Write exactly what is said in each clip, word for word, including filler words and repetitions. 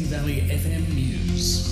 Valley F M News.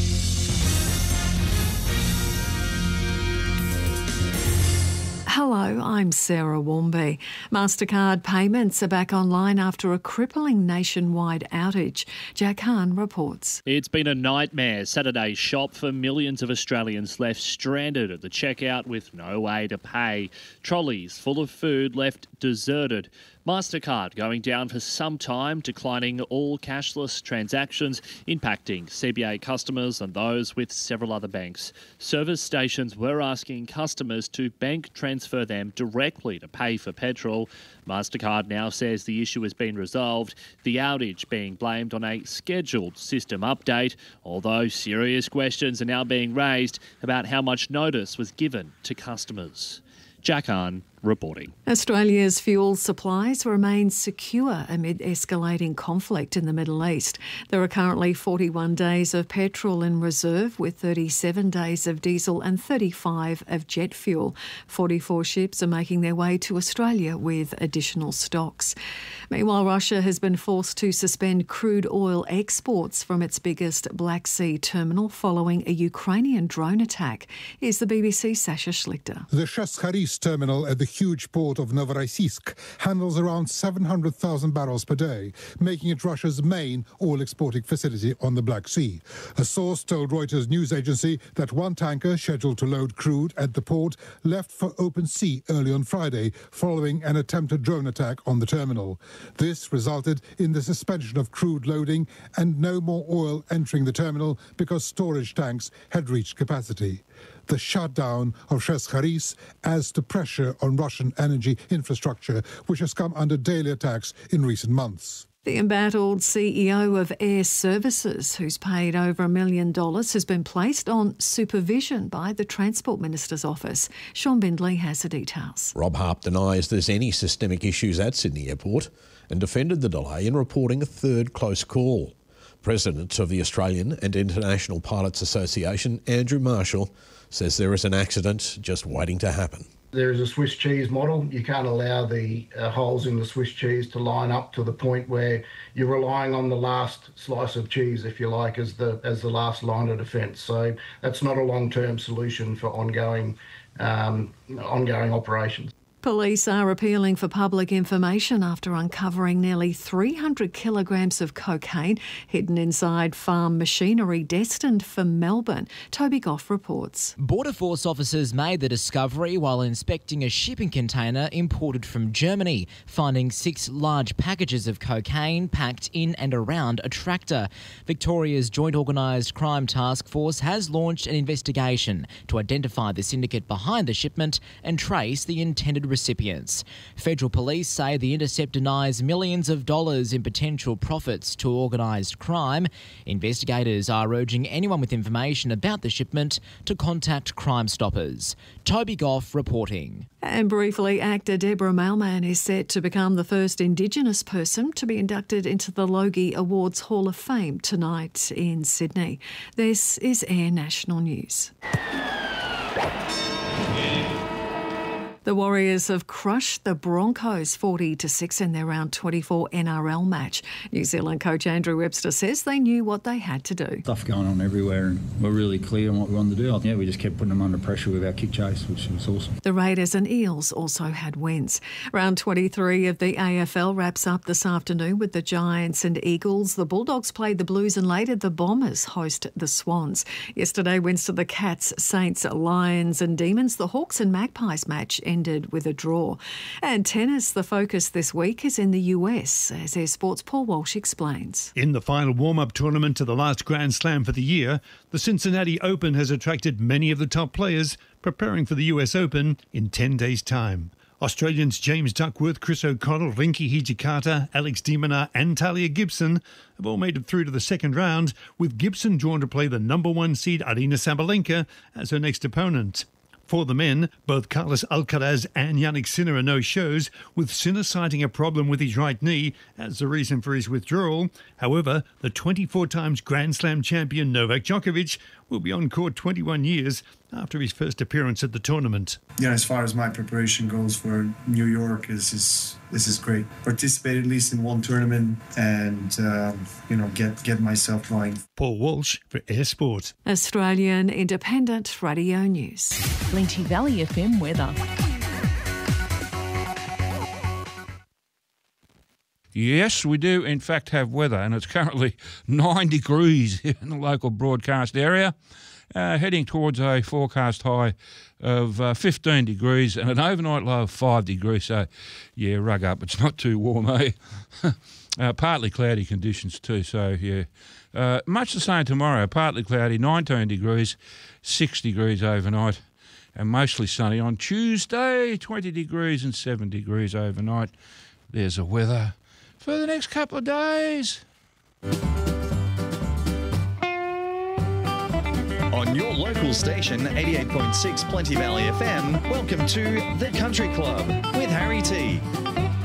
Hello, I'm Sarah Warmby. MasterCard payments are back online after a crippling nationwide outage. Jack Hahn reports. It's been a nightmare Saturday shop for millions of Australians left stranded at the checkout with no way to pay. Trolleys full of food left deserted. MasterCard going down for some time, declining all cashless transactions, impacting C B A customers and those with several other banks. Service stations were asking customers to bank transfer them directly to pay for petrol. MasterCard now says the issue has been resolved, the outage being blamed on a scheduled system update, although serious questions are now being raised about how much notice was given to customers. Jack Hahn reporting. Australia's fuel supplies remain secure amid escalating conflict in the Middle East. There are currently forty-one days of petrol in reserve, with thirty-seven days of diesel and thirty-five of jet fuel. forty-four ships are making their way to Australia with additional stocks. Meanwhile, Russia has been forced to suspend crude oil exports from its biggest Black Sea terminal following a Ukrainian drone attack. Here's the B B C's Sasha Schlichter. The Sheskharis terminal at the huge port of Novorossiysk handles around seven hundred thousand barrels per day, making it Russia's main oil-exporting facility on the Black Sea. A source told Reuters news agency that one tanker scheduled to load crude at the port left for open sea early on Friday following an attempted drone attack on the terminal. This resulted in the suspension of crude loading and no more oil entering the terminal because storage tanks had reached capacity. The shutdown of Sheskharis adds to pressure on Russian energy infrastructure, which has come under daily attacks in recent months. The embattled C E O of Air Services, who's paid over a million dollars, has been placed on supervision by the Transport Minister's office. Sean Bindley has the details. Rob Harp denies there's any systemic issues at Sydney Airport and defended the delay in reporting a third close call. President of the Australian and International Pilots Association, Andrew Marshall, says there is an accident just waiting to happen. There is a Swiss cheese model. You can't allow the uh, holes in the Swiss cheese to line up to the point where you're relying on the last slice of cheese, if you like, as the as the last line of defence. So that's not a long-term solution for ongoing um, ongoing operations. Police are appealing for public information after uncovering nearly three hundred kilograms of cocaine hidden inside farm machinery destined for Melbourne. Toby Goff reports. Border Force officers made the discovery while inspecting a shipping container imported from Germany, finding six large packages of cocaine packed in and around a tractor. Victoria's Joint Organised Crime Task Force has launched an investigation to identify the syndicate behind the shipment and trace the intended recipients. Federal police say the intercept denies millions of dollars in potential profits to organised crime. Investigators are urging anyone with information about the shipment to contact Crime Stoppers. Toby Goff reporting. And briefly, actor Deborah Mailman is set to become the first Indigenous person to be inducted into the Logie Awards Hall of Fame tonight in Sydney. This is Air National News. The Warriors have crushed the Broncos forty to six in their round twenty-four N R L match. New Zealand coach Andrew Webster says they knew what they had to do. Stuff going on everywhere, and we're really clear on what we wanted to do. Yeah, we just kept putting them under pressure with our kick chase, which was awesome. The Raiders and Eels also had wins. Round twenty-three of the A F L wraps up this afternoon with the Giants and Eagles. The Bulldogs played the Blues and later the Bombers host the Swans. Yesterday wins to the Cats, Saints, Lions and Demons. The Hawks and Magpies match ended with a draw. And tennis, the focus this week is in the U S, as Air Sports' Paul Walsh explains. In the final warm-up tournament to the last Grand Slam for the year, the Cincinnati Open has attracted many of the top players preparing for the U S Open in ten days' time. Australians James Duckworth, Chris O'Connell, Rinky Hijikata, Alex de Minaur and Talia Gibson have all made it through to the second round, with Gibson drawn to play the number one seed Aryna Sabalenka as her next opponent. For the men, both Carlos Alcaraz and Jannik Sinner are no-shows, with Sinner citing a problem with his right knee as the reason for his withdrawal. However, the twenty-four times Grand Slam champion Novak Djokovic will be on court twenty-one years after his first appearance at the tournament. Yeah, as far as my preparation goes for New York, this is this is great. Participate at least in one tournament and um, you know get get myself going. Paul Walsh for Air Sport. Australian Independent Radio News. Plenty Valley F M weather. Yes, we do in fact have weather, and it's currently nine degrees in the local broadcast area, uh, heading towards a forecast high of uh, fifteen degrees and an overnight low of five degrees. So, yeah, rug up. It's not too warm, eh? uh, partly cloudy conditions too, so yeah. Uh, much the same tomorrow, partly cloudy, nineteen degrees, six degrees overnight, and mostly sunny on Tuesday, twenty degrees and seven degrees overnight. There's the weather for the next couple of days. On your local station, eighty-eight point six Plenty Valley F M, welcome to The Country Club with Harry T.